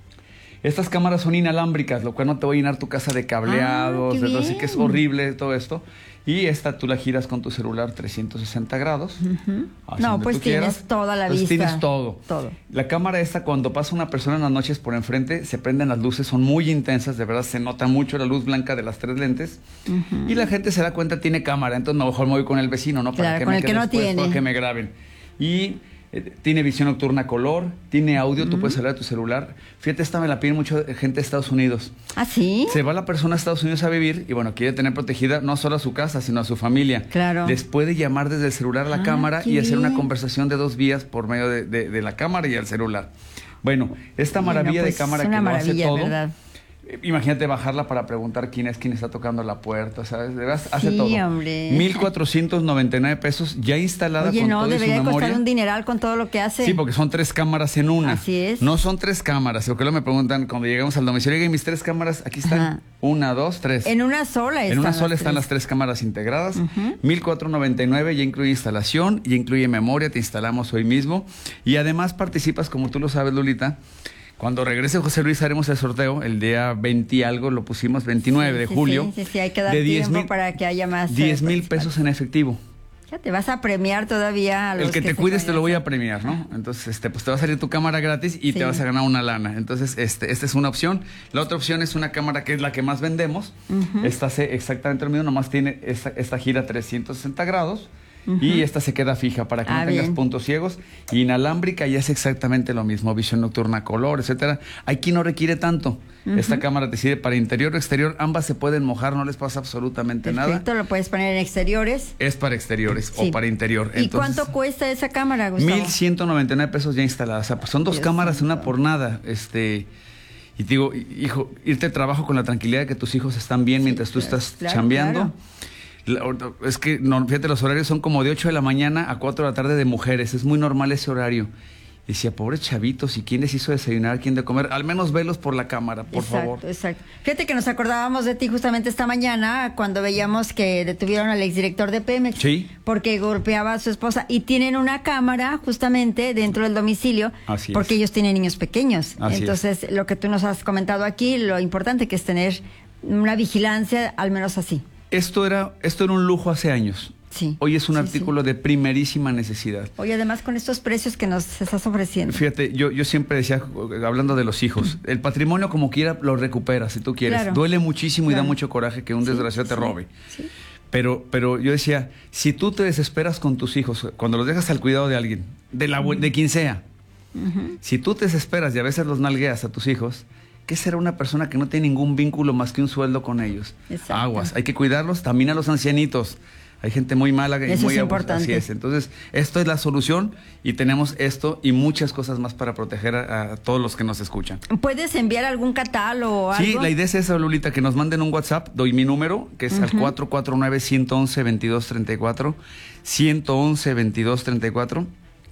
[SPEAKER 7] Estas cámaras son inalámbricas, lo cual no te va a llenar tu casa de cableados,
[SPEAKER 1] ah,
[SPEAKER 7] así que es horrible todo esto. Y esta tú la giras con tu celular trescientos sesenta grados.
[SPEAKER 1] Uh-huh. No, pues tienes quieras. toda la
[SPEAKER 7] Entonces
[SPEAKER 1] vista.
[SPEAKER 7] Tienes todo.
[SPEAKER 1] todo.
[SPEAKER 7] La cámara esta, cuando pasa una persona en las noches por enfrente, se prenden las luces, son muy intensas, de verdad se nota mucho la luz blanca de las tres lentes. Uh-huh. Y la gente se da cuenta, tiene cámara, entonces mejor me voy con el vecino, ¿no? Para
[SPEAKER 1] claro,
[SPEAKER 7] que
[SPEAKER 1] con
[SPEAKER 7] me
[SPEAKER 1] el que no tiene.
[SPEAKER 7] Para que me graben. Y... tiene visión nocturna a color, tiene audio, uh-huh. tú puedes hablar de tu celular. Fíjate, esta me la piden mucho gente de Estados Unidos.
[SPEAKER 1] ¿Ah, sí?
[SPEAKER 7] Se va la persona a Estados Unidos a vivir y bueno, quiere tener protegida no solo a su casa, sino a su familia.
[SPEAKER 1] Claro.
[SPEAKER 7] Les puede llamar desde el celular a la
[SPEAKER 1] ah,
[SPEAKER 7] cámara y hacer
[SPEAKER 1] bien.
[SPEAKER 7] una conversación de dos vías por medio de, de, de la cámara y el celular. Bueno, esta maravilla
[SPEAKER 1] bueno, pues,
[SPEAKER 7] de cámara
[SPEAKER 1] es una
[SPEAKER 7] que lo
[SPEAKER 1] maravilla,
[SPEAKER 7] hace todo.
[SPEAKER 1] ¿verdad?
[SPEAKER 7] Imagínate bajarla para preguntar quién es quien está tocando la puerta, ¿sabes? De verdad, hace
[SPEAKER 1] sí,
[SPEAKER 7] todo.
[SPEAKER 1] hombre.
[SPEAKER 7] mil cuatrocientos noventa y nueve pesos ya instalada.
[SPEAKER 1] Oye,
[SPEAKER 7] con
[SPEAKER 1] no,
[SPEAKER 7] todo
[SPEAKER 1] debería
[SPEAKER 7] y su
[SPEAKER 1] costar
[SPEAKER 7] memoria.
[SPEAKER 1] un dineral con todo lo que hace.
[SPEAKER 7] Sí, porque son tres cámaras en una.
[SPEAKER 1] Así es.
[SPEAKER 7] No son tres cámaras. Porque luego me preguntan cuando llegamos al domicilio, oye, mis tres cámaras, aquí están. Ajá. Una, dos, tres.
[SPEAKER 1] En una sola están
[SPEAKER 7] En una sola
[SPEAKER 1] las
[SPEAKER 7] están
[SPEAKER 1] tres.
[SPEAKER 7] las tres cámaras integradas.
[SPEAKER 1] Uh-huh.
[SPEAKER 7] mil cuatrocientos noventa y nueve ya incluye instalación, ya incluye memoria, te instalamos hoy mismo. Y además participas, como tú lo sabes, Lolita. Cuando regrese José Luis haremos el sorteo, el día veinte y algo, lo pusimos veintinueve
[SPEAKER 1] sí,
[SPEAKER 7] de julio.
[SPEAKER 1] Sí, sí, sí, hay que dar
[SPEAKER 7] de
[SPEAKER 1] tiempo
[SPEAKER 7] diez mil,
[SPEAKER 1] para que haya más.
[SPEAKER 7] diez mil
[SPEAKER 1] eh,
[SPEAKER 7] pesos en efectivo.
[SPEAKER 1] Ya te vas a premiar todavía a los
[SPEAKER 7] El que,
[SPEAKER 1] que
[SPEAKER 7] te
[SPEAKER 1] se
[SPEAKER 7] cuides te lo voy a
[SPEAKER 1] hacer.
[SPEAKER 7] premiar, ¿no? Entonces, este, pues te va a salir tu cámara gratis y
[SPEAKER 1] sí.
[SPEAKER 7] te vas a ganar una lana. Entonces, este, esta es una opción. La otra opción es una cámara que es la que más vendemos. Uh-huh. Esta hace exactamente lo mismo, nomás tiene esta, esta gira trescientos sesenta grados. Uh-huh. Y esta se queda fija para que
[SPEAKER 1] ah,
[SPEAKER 7] no tengas
[SPEAKER 1] bien.
[SPEAKER 7] puntos ciegos. Y inalámbrica ya es exactamente lo mismo, visión nocturna, color, etcétera. Hay quien no requiere tanto. Uh-huh. Esta cámara te sirve para interior o exterior, ambas se pueden mojar, no les pasa absolutamente
[SPEAKER 1] Perfecto,
[SPEAKER 7] nada.
[SPEAKER 1] lo puedes poner en exteriores.
[SPEAKER 7] Es para exteriores
[SPEAKER 1] sí.
[SPEAKER 7] o para interior.
[SPEAKER 1] ¿Y
[SPEAKER 7] Entonces,
[SPEAKER 1] cuánto cuesta esa cámara, Gustavo?
[SPEAKER 7] mil ciento noventa y nueve pesos ya instalada. O sea, pues son dos
[SPEAKER 1] Dios
[SPEAKER 7] cámaras,
[SPEAKER 1] santo.
[SPEAKER 7] una por nada. Este, y te digo, hijo, irte a trabajo con la tranquilidad de que tus hijos están bien
[SPEAKER 1] sí,
[SPEAKER 7] mientras tú
[SPEAKER 1] claro,
[SPEAKER 7] estás
[SPEAKER 1] claro,
[SPEAKER 7] chambeando.
[SPEAKER 1] Claro.
[SPEAKER 7] La, es que, no, fíjate, los horarios son como de ocho de la mañana a cuatro de la tarde de mujeres. Es muy normal ese horario. Y decía, pobres chavitos, ¿y quién les hizo desayunar? ¿Quién de comer? Al menos velos por la cámara, por
[SPEAKER 1] exacto,
[SPEAKER 7] favor.
[SPEAKER 1] Exacto. Fíjate que nos acordábamos de ti justamente esta mañana cuando veíamos que detuvieron al exdirector de Pemex.
[SPEAKER 7] Sí.
[SPEAKER 1] Porque golpeaba a su esposa. Y tienen una cámara justamente dentro del domicilio.
[SPEAKER 7] Así
[SPEAKER 1] porque
[SPEAKER 7] es.
[SPEAKER 1] ellos tienen niños pequeños.
[SPEAKER 7] Así
[SPEAKER 1] Entonces, es. Lo que tú nos has comentado aquí, lo importante que es tener una vigilancia, al menos así.
[SPEAKER 7] Esto era, esto era un lujo hace años.
[SPEAKER 1] Sí.
[SPEAKER 7] Hoy es un
[SPEAKER 1] sí,
[SPEAKER 7] artículo
[SPEAKER 1] sí.
[SPEAKER 7] de primerísima necesidad.
[SPEAKER 1] Hoy además con estos precios que nos estás ofreciendo.
[SPEAKER 7] Fíjate, yo, yo siempre decía, hablando de los hijos, el patrimonio como quiera lo recuperas si tú quieres.
[SPEAKER 1] Claro.
[SPEAKER 7] Duele muchísimo
[SPEAKER 1] Claro.
[SPEAKER 7] y da mucho coraje que un
[SPEAKER 1] Sí,
[SPEAKER 7] desgraciado te
[SPEAKER 1] sí,
[SPEAKER 7] robe.
[SPEAKER 1] sí.
[SPEAKER 7] Pero, pero yo decía, si tú te desesperas con tus hijos, cuando los dejas al cuidado de alguien, de, la, uh-huh. de quien sea, uh-huh. si tú te desesperas y a veces los nalgueas a tus hijos, ¿qué será una persona que no tiene ningún vínculo más que un sueldo con ellos?
[SPEAKER 1] Exacto.
[SPEAKER 7] Aguas, hay que cuidarlos, también a los ancianitos. Hay gente muy mala y
[SPEAKER 1] Eso
[SPEAKER 7] muy
[SPEAKER 1] es
[SPEAKER 7] abus-
[SPEAKER 1] importante.
[SPEAKER 7] Así es. Entonces, esto es la solución y tenemos esto y muchas cosas más para proteger a, a todos los que nos escuchan.
[SPEAKER 1] ¿Puedes enviar algún catálogo o algo?
[SPEAKER 7] Sí, la idea es esa, Lolita, que nos manden un WhatsApp. Doy mi número, que es uh-huh. al cuatro cuatro nueve, uno uno uno, dos dos tres cuatro, uno uno uno, dos dos tres cuatro.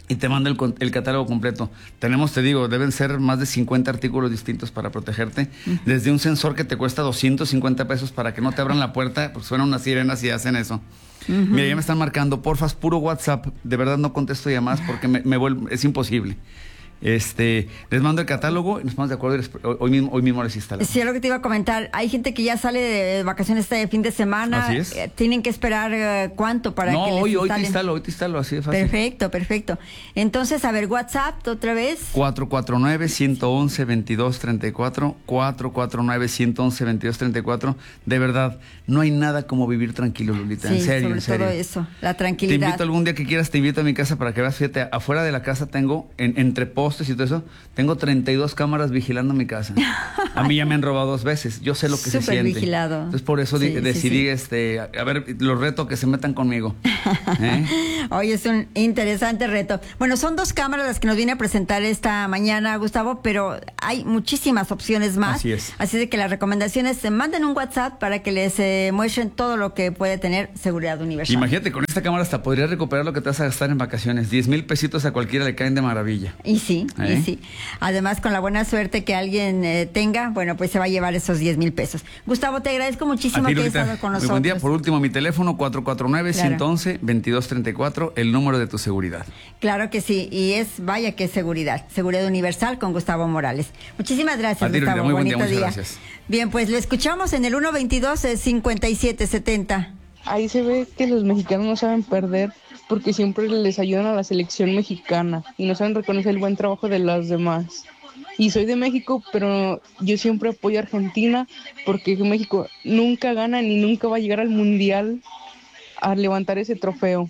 [SPEAKER 7] y te manda el, el catálogo completo. Tenemos, te digo, deben ser más de cincuenta artículos distintos para protegerte. Uh-huh. Desde un sensor que te cuesta doscientos cincuenta pesos para que no te abran la puerta, pues suenan unas sirenas y hacen eso. Uh-huh. Mira, ya me están marcando, porfas, puro WhatsApp. De verdad no contesto llamadas porque me, me vuelvo, es imposible. Este, les mando el catálogo y nos ponemos de acuerdo y hoy mismo, hoy mismo les instalamos.
[SPEAKER 1] Sí, es lo que te iba a comentar. Hay gente que ya sale de vacaciones este fin de semana.
[SPEAKER 7] Así es.
[SPEAKER 1] Eh, tienen que esperar uh, cuánto para
[SPEAKER 7] no,
[SPEAKER 1] que les
[SPEAKER 7] hoy,
[SPEAKER 1] instalen.
[SPEAKER 7] hoy te instalo, hoy te instalo, así de fácil.
[SPEAKER 1] Perfecto, perfecto. Entonces, a ver, WhatsApp otra vez.
[SPEAKER 7] cuatro cuatro nueve, uno uno uno, veintidós treinta y cuatro, cuatro cuatro nueve, uno uno uno, veintidós treinta y cuatro. De verdad, no hay nada como vivir tranquilo, Lolita.
[SPEAKER 1] Sí,
[SPEAKER 7] en serio,
[SPEAKER 1] sobre
[SPEAKER 7] en serio.
[SPEAKER 1] todo eso, la tranquilidad.
[SPEAKER 7] Te invito algún día que quieras, te invito a mi casa para que veas, fíjate, afuera de la casa tengo, en, entre postes y todo eso, tengo treinta y dos cámaras vigilando mi casa. A mí ya me han robado dos veces. Yo sé lo que
[SPEAKER 1] Súper
[SPEAKER 7] se siente.
[SPEAKER 1] vigilado.
[SPEAKER 7] Entonces por eso
[SPEAKER 1] sí,
[SPEAKER 7] di- decidí,
[SPEAKER 1] sí, sí.
[SPEAKER 7] este, a ver, los reto que se metan conmigo. ¿Eh?
[SPEAKER 1] Hoy es un interesante reto. Bueno, son dos cámaras las que nos viene a presentar esta mañana, Gustavo, pero hay muchísimas opciones más.
[SPEAKER 7] Así es.
[SPEAKER 1] Así de que las recomendaciones se manden un WhatsApp para que les eh, muestren todo lo que puede tener seguridad universal.
[SPEAKER 7] Imagínate, con esta cámara hasta podrías recuperar lo que te vas a gastar en vacaciones. diez mil pesitos a cualquiera le caen de maravilla.
[SPEAKER 1] Y sí,
[SPEAKER 7] ¿Eh?
[SPEAKER 1] y sí. Además, con la buena suerte que alguien eh, tenga, bueno, pues se va a llevar esos diez mil pesos. Gustavo, te agradezco muchísimo
[SPEAKER 7] A ti,
[SPEAKER 1] que hayas
[SPEAKER 7] Lolita,
[SPEAKER 1] estado con
[SPEAKER 7] muy
[SPEAKER 1] nosotros.
[SPEAKER 7] buen día. Por último, mi teléfono cuatro cuatro nueve,
[SPEAKER 1] Claro.
[SPEAKER 7] uno uno uno, veintidós treinta y cuatro, el número de tu seguridad.
[SPEAKER 1] Claro que sí, y es, vaya que es seguridad, seguridad universal con Gustavo Morales. Muchísimas gracias,
[SPEAKER 7] A ti, Lolita,
[SPEAKER 1] Gustavo,
[SPEAKER 7] muy buen día,
[SPEAKER 1] bonito
[SPEAKER 7] muchas
[SPEAKER 1] día.
[SPEAKER 7] gracias.
[SPEAKER 1] Bien, pues lo escuchamos en el uno veintidós, cincuenta y siete setenta.
[SPEAKER 8] Ahí se ve que los mexicanos no saben perder porque siempre les ayudan a la selección mexicana y no saben reconocer el buen trabajo de los demás. Y soy de México, pero yo siempre apoyo a Argentina porque México nunca gana ni nunca va a llegar al Mundial a levantar ese trofeo.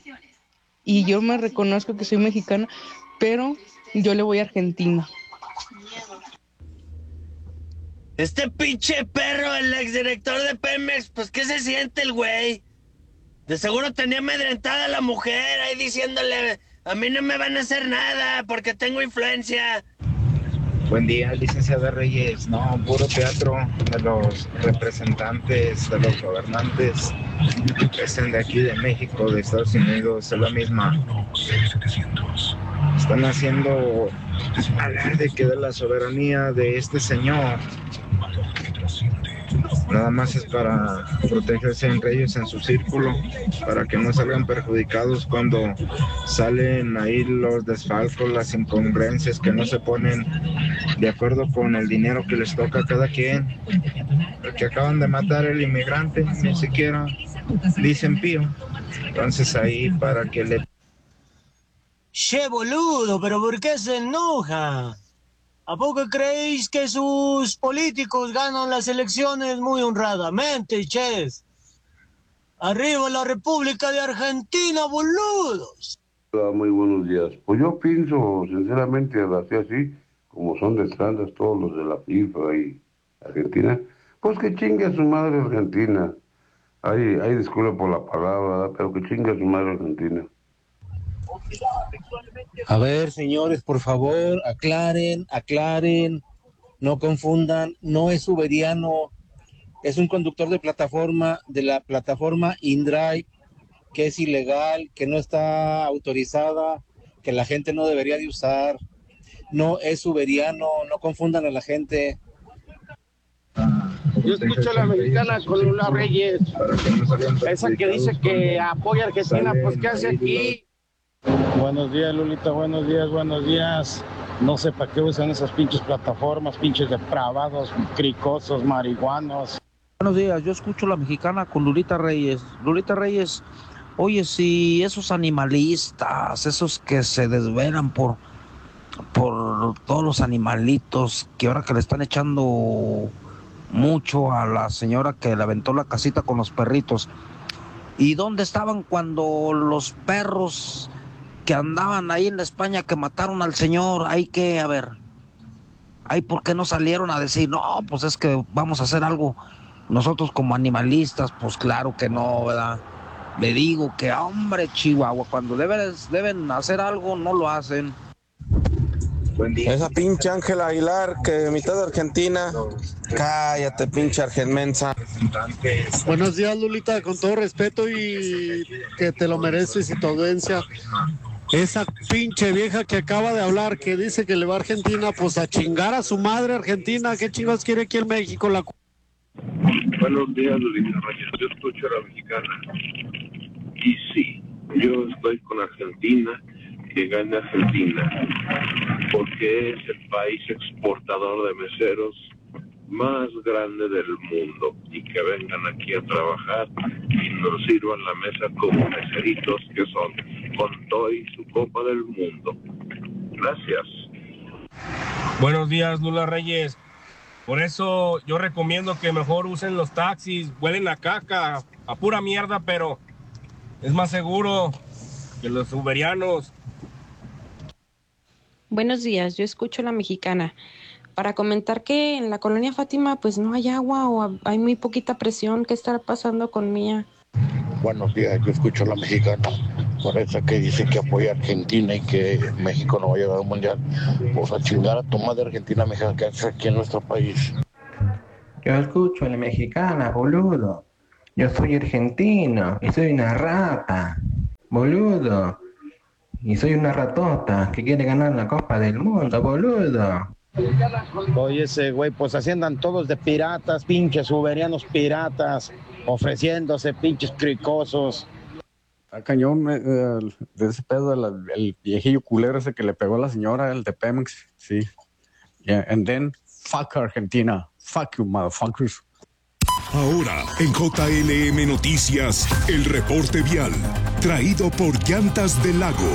[SPEAKER 8] Y yo me reconozco que soy mexicana, pero yo le voy a Argentina.
[SPEAKER 9] Este pinche perro, el exdirector de Pemex, pues ¿qué se siente el güey? De seguro tenía amedrentada a la mujer ahí diciéndole, a mí no me van a hacer nada porque tengo influencia.
[SPEAKER 10] Buen día, licenciada Reyes. No, puro teatro de los representantes, de los gobernantes, es el de aquí de México, de Estados Unidos, es la misma. Están haciendo alarde que de la soberanía de este señor. Nada más es para protegerse entre ellos en su círculo, para que no salgan perjudicados cuando salen ahí los desfalcos, las incongruencias, que no se ponen de acuerdo con el dinero que les toca a cada quien. El que acaban de matar el inmigrante, ni siquiera dicen pío. Entonces ahí para que le...
[SPEAKER 9] Che, boludo, pero ¿por qué se enoja? ¿A poco creéis que sus políticos ganan las elecciones muy honradamente, ches? ¡Arriba la República de Argentina, boludos!
[SPEAKER 11] Hola, muy buenos días. Pues yo pienso, sinceramente, así así, como son de trandas todos los de la FIFA y Argentina, pues que chingue a su madre Argentina. Ay, ay, disculpe por la palabra, pero que chingue a su madre Argentina.
[SPEAKER 12] A ver, señores, por favor, aclaren, aclaren, no confundan, no es uberiano, es un conductor de plataforma, de la plataforma InDrive, que es ilegal, que no está autorizada, que la gente no debería de usar, no es uberiano, no confundan a la gente.
[SPEAKER 13] Yo escucho a la mexicana con Lula Reyes, esa que dice que apoya a Argentina, pues ¿qué hace aquí?
[SPEAKER 14] Buenos días, Lolita, buenos días, buenos días. No sé para qué usan esas pinches plataformas, pinches depravados, cricosos, marihuanos.
[SPEAKER 15] Buenos días, yo escucho a la mexicana con Lolita Reyes. Lolita Reyes, oye, si esos animalistas, esos que se desvelan por, por todos los animalitos, que ahora que le están echando mucho a la señora que le aventó la casita con los perritos. ¿Y dónde estaban cuando los perros que andaban ahí en España que mataron al señor? Hay que, a ver, ahí por qué no salieron a decir, no, pues es que vamos a hacer algo nosotros como animalistas. Pues claro que no, ¿verdad? Le digo que, hombre, Chihuahua, cuando deben, deben hacer algo, no lo hacen.
[SPEAKER 10] Buen día.
[SPEAKER 16] Esa pinche Ángela Aguilar, que mitad de Argentina. Cállate, pinche argenmensa.
[SPEAKER 17] Buenos días, Lolita, con todo respeto y que te lo mereces y tu audiencia. Esa pinche vieja que acaba de hablar, que dice que le va a Argentina, pues a chingar a su madre Argentina. ¿Qué chingados quiere aquí en México? La...
[SPEAKER 11] Buenos días, Lolita Reyes. Yo escucho a la mexicana. Y sí, yo estoy con Argentina, que gane Argentina, porque es el país exportador de meseros más grande del mundo, y que vengan aquí a trabajar y nos sirvan la mesa como meseritos que son, con todo y su copa del mundo. Gracias.
[SPEAKER 18] Buenos días, Lula Reyes. Por eso yo recomiendo que mejor usen los taxis, huelen a caca, a pura mierda, pero es más seguro que los uberianos.
[SPEAKER 19] Buenos días, yo escucho a la mexicana para comentar que en la colonia Fátima pues no hay agua o hay muy poquita presión. ¿Qué estará pasando con Mía?
[SPEAKER 20] Buenos días, yo escucho a la mexicana, por esa que dice que apoya a Argentina y que México no va a llegar al mundial. Pues a chingar a tu madre Argentina, mexicana, que hace aquí en nuestro país.
[SPEAKER 21] Yo escucho a la mexicana, boludo. Yo soy argentino y soy una rata, boludo. Y soy una ratota que quiere ganar la Copa del Mundo, boludo.
[SPEAKER 12] Oye, ese güey, pues así andan todos de piratas, pinches uberianos piratas, ofreciéndose, pinches cricosos.
[SPEAKER 22] A cañón eh, de ese pedo, el, el viejillo culero ese que le pegó a la señora, el de Pemex, sí. Yeah, and then, fuck Argentina, fuck you motherfuckers.
[SPEAKER 23] Ahora, en J L M Noticias, el reporte vial, traído por Llantas del Lago.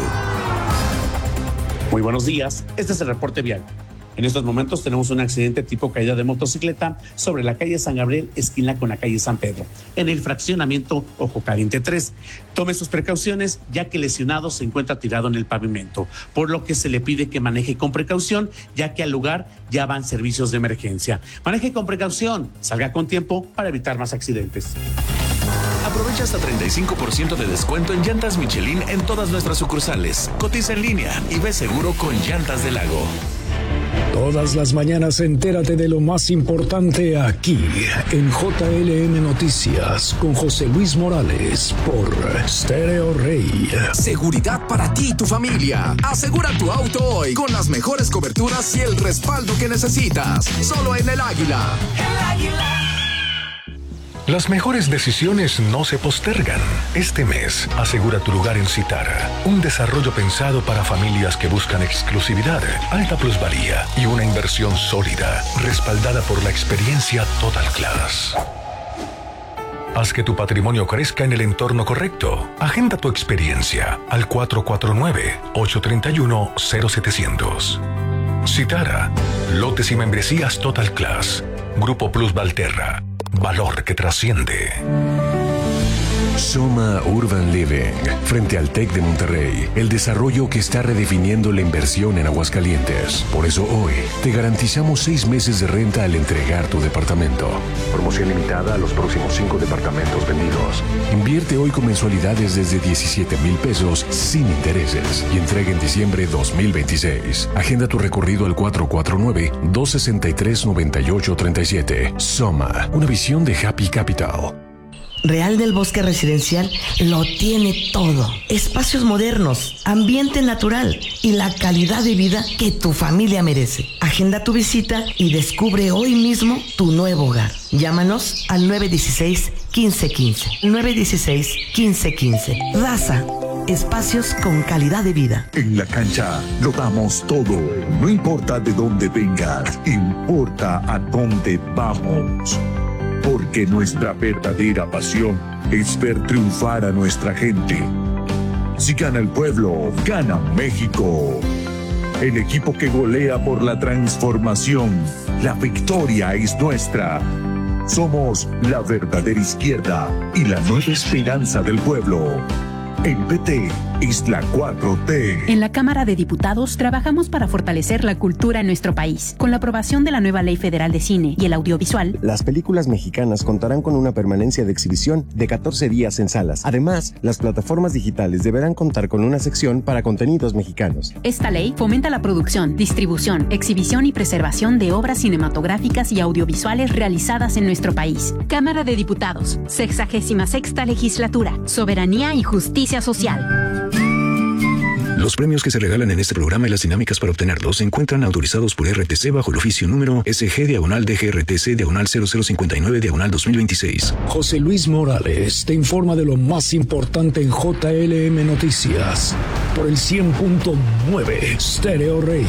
[SPEAKER 24] Muy buenos días, este es el reporte vial. En estos momentos tenemos un accidente tipo caída de motocicleta sobre la calle San Gabriel, esquina con la calle San Pedro, en el fraccionamiento Ojo Caliente tres. Tome sus precauciones, ya que el lesionado se encuentra tirado en el pavimento, por lo que se le pide que maneje con precaución, ya que al lugar ya van servicios de emergencia. Maneje con precaución, salga con tiempo para evitar más accidentes.
[SPEAKER 25] Aprovecha hasta treinta y cinco por ciento de descuento en llantas Michelin en todas nuestras sucursales. Cotiza en línea y ve seguro con Llantas del Lago.
[SPEAKER 26] Todas las mañanas entérate de lo más importante aquí en J L M Noticias con José Luis Morales por Stereo Rey.
[SPEAKER 27] Seguridad para ti y tu familia. Asegura tu auto hoy con las mejores coberturas y el respaldo que necesitas. Solo en El Águila. El Águila.
[SPEAKER 26] Las mejores decisiones no se postergan. Este mes, asegura tu lugar en Citara, un desarrollo pensado para familias que buscan exclusividad, alta plusvalía y una inversión sólida, respaldada por la experiencia Total Class. Haz que tu patrimonio crezca en el entorno correcto. Agenda tu experiencia al cuatro cuatro nueve, ocho tres uno, cero siete cero cero. Citara, lotes y membresías Total Class. Grupo Plus Valterra. Valor que trasciende.
[SPEAKER 28] Soma Urban Living, frente al TEC de Monterrey, el desarrollo que está redefiniendo la inversión en Aguascalientes. Por eso hoy te garantizamos seis meses de renta al entregar tu departamento. Promoción limitada a los próximos cinco departamentos vendidos. Invierte hoy con mensualidades desde diecisiete mil pesos sin intereses y entrega en diciembre dos mil veintiséis. Agenda tu recorrido al cuatro cuatro nueve, dos seis tres, nueve ocho tres siete. Soma, una visión de Happy Capital.
[SPEAKER 29] Real del Bosque Residencial lo tiene todo. Espacios modernos, ambiente natural y la calidad de vida que tu familia merece. Agenda tu visita y descubre hoy mismo tu nuevo hogar. Llámanos al nueve uno seis, uno cinco uno cinco. nueve uno seis, uno cinco uno cinco. Raza, espacios con calidad de vida.
[SPEAKER 23] En la cancha lo damos todo. No importa de dónde vengas, importa a dónde vamos. Porque nuestra verdadera pasión es ver triunfar a nuestra gente. Si gana el pueblo, gana México. El equipo que golea por la transformación. La victoria es nuestra. Somos la verdadera izquierda y la nueva esperanza del pueblo. El P T es la cuatro T.
[SPEAKER 30] En la Cámara de Diputados trabajamos para fortalecer la cultura en nuestro país. Con la aprobación de la nueva Ley Federal de Cine y el Audiovisual,
[SPEAKER 31] las películas mexicanas contarán con una permanencia de exhibición de catorce días en salas. Además, las plataformas digitales deberán contar con una sección para contenidos mexicanos.
[SPEAKER 30] Esta ley fomenta la producción, distribución, exhibición y preservación de obras cinematográficas y audiovisuales realizadas en nuestro país. Cámara de Diputados, sexagésima sexta legislatura, soberanía y justicia social.
[SPEAKER 1] Los premios que se regalan en este programa y las dinámicas para obtenerlos se encuentran autorizados por R T C bajo el oficio número S G diagonal D G R T C diagonal cero cero cincuenta y nueve diagonal dos mil veintiséis.
[SPEAKER 26] José Luis Morales te informa de lo más importante en J L M Noticias por el cien punto nueve Stereo Rey.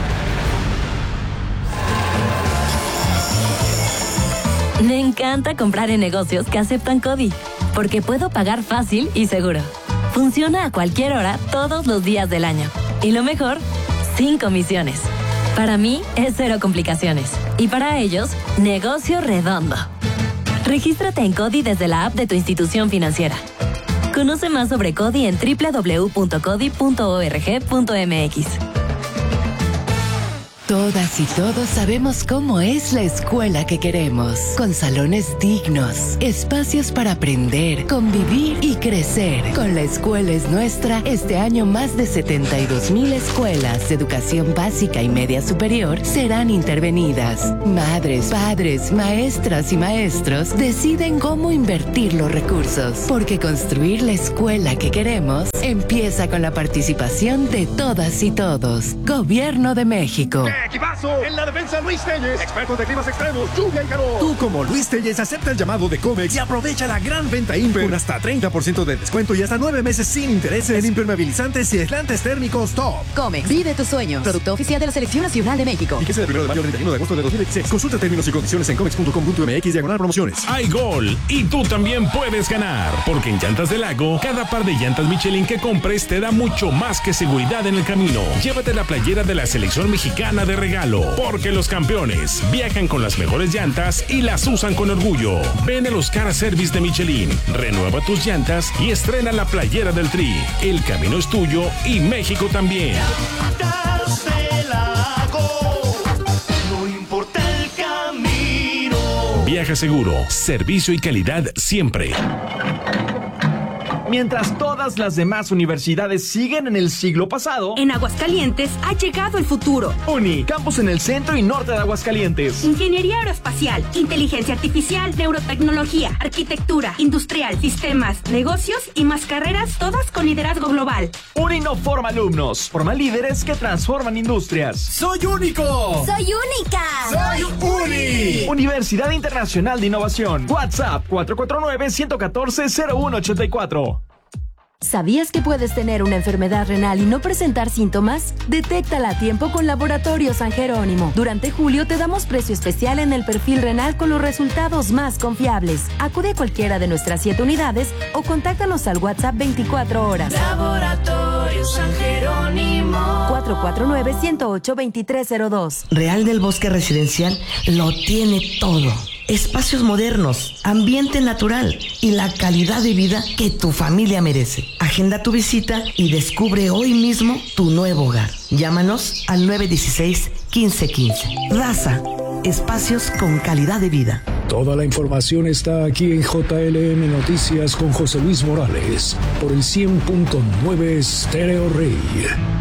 [SPEAKER 2] Me encanta comprar en negocios que aceptan CODI, porque puedo pagar fácil y seguro. Funciona a cualquier hora, todos los días del año. Y lo mejor, sin comisiones. Para mí, es cero complicaciones. Y para ellos, negocio redondo. Regístrate en CODI desde la app de tu institución financiera. Conoce más sobre CODI en doble u doble u doble u punto codi punto org punto m x.
[SPEAKER 3] Todas y todos sabemos cómo es la escuela que queremos, con salones dignos, espacios para aprender, convivir y crecer. Con La Escuela es Nuestra, este año más de setenta y dos mil escuelas de educación básica y media superior serán intervenidas. Madres, padres, maestras y maestros deciden cómo invertir los recursos, porque construir la escuela que queremos empieza con la participación de todas y todos. Gobierno de México.
[SPEAKER 4] ¡Equipazo! En la defensa, Luis Telles, expertos de climas extremos, lluvia y calor. Tú, como Luis Telles, acepta el llamado de Comex y aprovecha la gran venta Imper con hasta treinta por ciento de descuento y hasta nueve meses sin intereses en impermeabilizantes y aislantes térmicos Top.
[SPEAKER 5] Comex, vive tus sueños. Producto oficial de la Selección Nacional de México.
[SPEAKER 4] Y que sea del primero de mayo al treinta y uno de agosto de dos mil veintiséis. Consulta términos y condiciones en comex punto com punto m x diagonal promociones.
[SPEAKER 6] Hay gol y tú también puedes ganar, porque en Llantas del Lago, cada par de llantas Michelin que compres te da mucho más que seguridad en el camino. Llévate la playera de la selección mexicana de regalo, porque los campeones viajan con las mejores llantas y las usan con orgullo. Ven a los Car Service de Michelin, renueva tus llantas y estrena la playera del Tri. El camino es tuyo y México también.
[SPEAKER 7] Llantas del Lago, no importa el camino.
[SPEAKER 6] Viaja seguro, servicio y calidad siempre.
[SPEAKER 8] Mientras todas las demás universidades siguen en el siglo pasado,
[SPEAKER 9] en Aguascalientes ha llegado el futuro.
[SPEAKER 8] Uni, campus en el centro y norte de Aguascalientes.
[SPEAKER 9] Ingeniería aeroespacial, inteligencia artificial, neurotecnología, arquitectura, industrial, sistemas, negocios y más carreras, todas con liderazgo global.
[SPEAKER 8] Uni no forma alumnos, forma líderes que transforman industrias.
[SPEAKER 7] ¡Soy único!
[SPEAKER 9] ¡Soy única!
[SPEAKER 7] ¡Soy Uni!
[SPEAKER 8] Universidad Internacional de Innovación. WhatsApp cuatro cuatro nueve, uno uno cuatro, cero uno ocho cuatro.
[SPEAKER 3] ¿Sabías que puedes tener una enfermedad renal y no presentar síntomas? Detéctala a tiempo con Laboratorio San Jerónimo. Durante julio te damos precio especial en el perfil renal con los resultados más confiables. Acude a cualquiera de nuestras siete unidades o contáctanos al WhatsApp veinticuatro horas.
[SPEAKER 7] Laboratorio San Jerónimo.
[SPEAKER 3] cuatro cuatro nueve, uno cero ocho, dos tres cero dos.
[SPEAKER 29] Real del Bosque Residencial lo tiene todo. Espacios modernos, ambiente natural y la calidad de vida que tu familia merece. Agenda tu visita y descubre hoy mismo tu nuevo hogar. Llámanos al nueve uno seis, uno cinco uno cinco. Raza, espacios con calidad de vida.
[SPEAKER 26] Toda la información está aquí en J L M Noticias con José Luis Morales por el cien punto nueve Stereo Rey.